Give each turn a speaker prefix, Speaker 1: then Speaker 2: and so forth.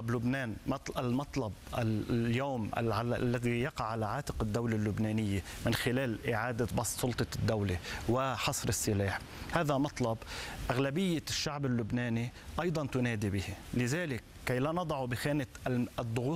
Speaker 1: مطلب لبنان، المطلب اليوم الذي يقع على عاتق الدولة اللبنانية من خلال إعادة بسط سلطة الدولة وحصر السلاح، هذا مطلب أغلبية الشعب اللبناني أيضا تنادي به. لذلك كي لا نضع بخانة الضغوط